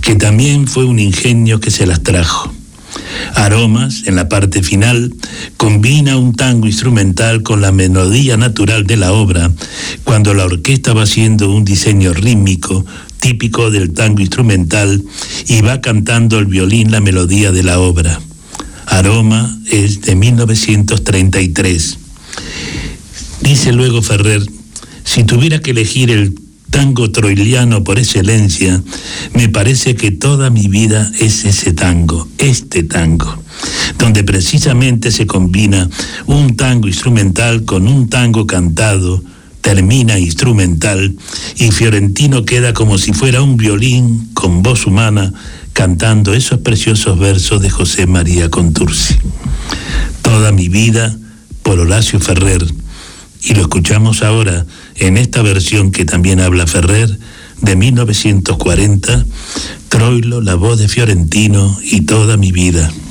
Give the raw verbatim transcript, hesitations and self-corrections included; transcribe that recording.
que también fue un ingenio que se las trajo. Aromas, en la parte final, combina un tango instrumental con la melodía natural de la obra, cuando la orquesta va haciendo un diseño rítmico típico del tango instrumental y va cantando el violín la melodía de la obra. Aroma es de mil novecientos treinta y tres. Dice luego Ferrer: si tuviera que elegir el tango troiliano por excelencia, me parece que toda mi vida es ese tango, este tango, donde precisamente se combina un tango instrumental con un tango cantado, termina instrumental, y Fiorentino queda como si fuera un violín con voz humana cantando esos preciosos versos de José María Contursi. Toda mi vida, por Horacio Ferrer, y lo escuchamos ahora en esta versión que también habla Ferrer, de mil novecientos cuarenta, Troilo, la voz de Fiorentino y Toda mi vida.